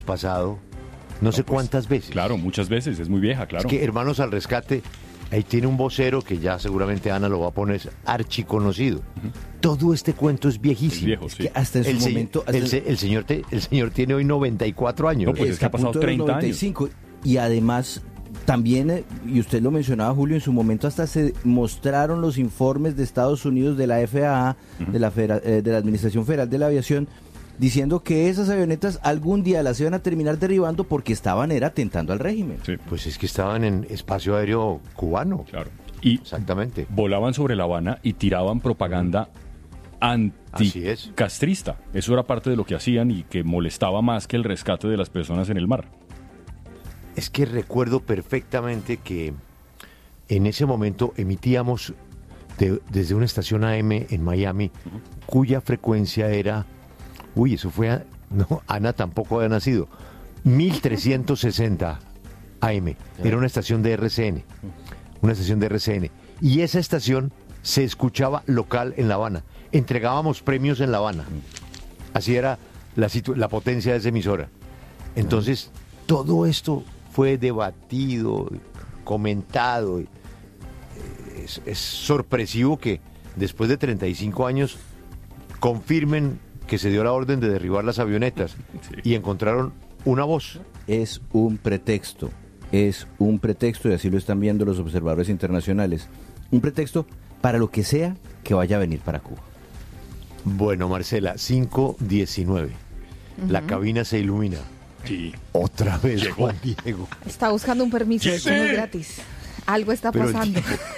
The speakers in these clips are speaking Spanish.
pasado, no sé cuántas veces. Claro, muchas veces, es muy vieja, claro. Es que Hermanos al Rescate, ahí tiene un vocero que ya seguramente Ana lo va a poner, es archiconocido. Todo este cuento es viejísimo. Es viejo, sí. Que hasta en su momento... El señor tiene hoy 94 años. No, pues es que ha pasado 30 años. 95. Y además, también, y usted lo mencionaba, Julio, en su momento hasta se mostraron los informes de Estados Unidos, de la FAA, de la Administración Federal de la Aviación, diciendo que esas avionetas algún día las iban a terminar derribando porque estaban atentando al régimen. Sí, Pues es que estaban en espacio aéreo cubano. claro. Y Exactamente. volaban sobre La Habana y tiraban propaganda Así es. anticastrista. Eso era parte de lo que hacían y que molestaba más que el rescate de las personas en el mar. Es que recuerdo perfectamente que en ese momento emitíamos desde una estación AM en Miami, cuya frecuencia era, eso fue, no, Ana tampoco había nacido, 1360 AM. Era una estación de RCN, y esa estación se escuchaba local en La Habana. Entregábamos premios en La Habana. Así era la potencia de esa emisora. Entonces, todo esto fue debatido, comentado. Es sorpresivo que después de 35 años confirmen que se dio la orden de derribar las avionetas y encontraron una voz. Es un pretexto, y así lo están viendo los observadores internacionales. Un pretexto para lo que sea que vaya a venir para Cuba. Bueno, Marcela, 5:19. La cabina se ilumina. Sí. Otra vez, Juan Diego. Está buscando un permiso, eso no es gratis. Algo está Pero pasando.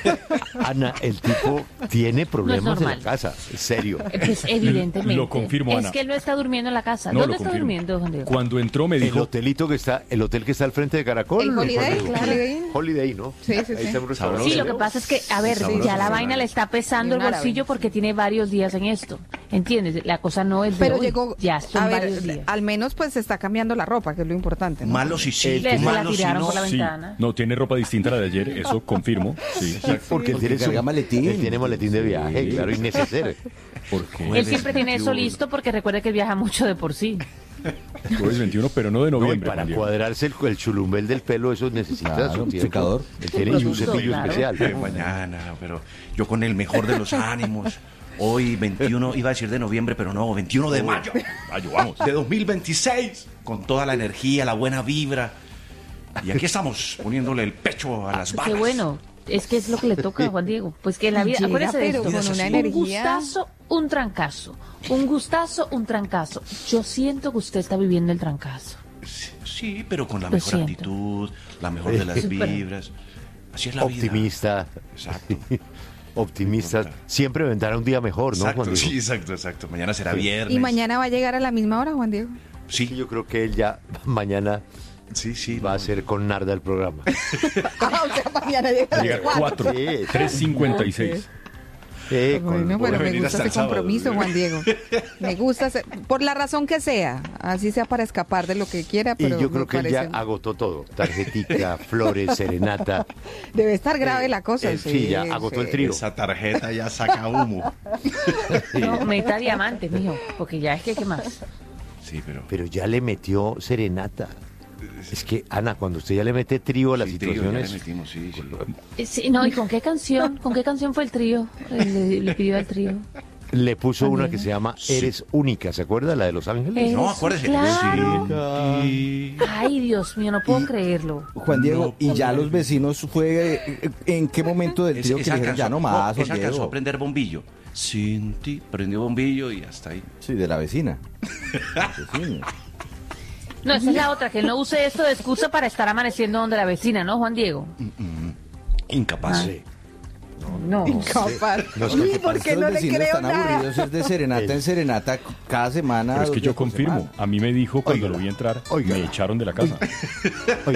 Ana, el tipo tiene problemas en la normal. casa, serio. Pues evidentemente. Lo confirmo, Ana. Es que él no está durmiendo en la casa. No, ¿Dónde lo está confirmo. durmiendo, Juan Diego? Cuando entró me El dijo, hotel que está al frente de Caracol. El Holiday, Juan Diego. claro. Holiday, ¿no? Sí, sí, Ahí sí. está un restaurante. Sí, lo que pasa es que, a ver, ya la vaina le está pesando Y el un bolsillo árabe. porque tiene varios días en esto. ¿Entiendes? La cosa no es de Pero hoy. llegó, Ya son a ver, varios días. al menos pues se está cambiando la ropa, que es lo importante, ¿no? Malo si sí, Se la malo si tiraron no. por la sí, ventana. no, tiene ropa distinta a la de ayer, eso confirmo. Sí. Porque él tiene, carga maletín. él tiene maletín de viaje, claro, innecesario. Él siempre tiene eso listo porque recuerda que él viaja mucho de por sí. Jueves 21, pero no de No, y noviembre. para Juan Diego. cuadrarse el chulumbel del pelo, eso necesita Claro, su tiempo. secador. Él tiene y un producto, cepillo claro. especial. Mañana, pero yo con el mejor de los ánimos. Hoy 21, iba a decir de noviembre, pero no, 21 de mayo. Mayo, vamos. De 2026, con toda la energía, la buena vibra. Y aquí estamos, poniéndole el pecho a las balas. Qué bueno. Es que es lo que le toca a Juan Diego. Pues que en la vida, Llega, acuérdese de pero esto. con una Un energía. gustazo, un trancazo. Un gustazo, un trancazo. Yo siento que usted está viviendo el trancazo. Sí, pero con la Lo mejor siento. actitud, la mejor de las Súper. vibras. Así es la vida. Optimista. Exacto. Optimista. Siempre vendrá un día mejor, ¿no, Exacto, Juan Diego? sí, exacto. Mañana será viernes. ¿Y mañana va a llegar a la misma hora, Juan Diego? Sí, Sí, yo creo que él ya mañana sí. va a hacer con Narda el programa. O sea, mañana llega a Llega las 4. 4, Sí. 3:56. Bueno, Puede pero me venir gusta hasta ese el sábado. compromiso, Juan Diego. Me gusta, por la razón que sea, así sea para escapar de lo que quiera, Y pero yo creo me que él ya parece- agotó todo. Tarjetica, flores, serenata. Debe estar grave la cosa. Sí, ya agotó el trío. Esa tarjeta ya saca humo. No, meta diamantes, mijo. Porque ya es que, ¿qué más? Sí, pero... Pero ya le metió serenata. Es que, Ana, cuando usted ya le mete trío a las Sí, trío, ya le situaciones, metimos, sí. Sí, no, ¿y con qué canción? ¿Con qué canción fue el trío? Le pidió al trío. le puso una que También. se llama Eres Única, ¿se acuerda? La de Los Ángeles. No, Eso, acuérdese. claro. Sí. Ay, Dios mío, no puedo creerlo. Juan Diego, No, y ya los vecinos fue, ¿en qué momento del trío que le dijeron ya no más, Juan esa alcanzó a Diego? prender bombillo. Sin ti, prendió bombillo y hasta ahí. Sí, de la vecina. Vecino. No, esa es la otra, que él no use esto de excusa para estar amaneciendo donde la vecina, ¿no, Juan Diego? Incapaz. Sí. No. Incapaz. No sé Uy, qué ¿por Es que qué los no le vecinos creo están nada? aburridos, es de serenata en serenata cada semana. Pero es que 2 yo días por confirmo. semana. A mí me dijo cuando Óigala. lo vi entrar, Óigala. me echaron de la casa.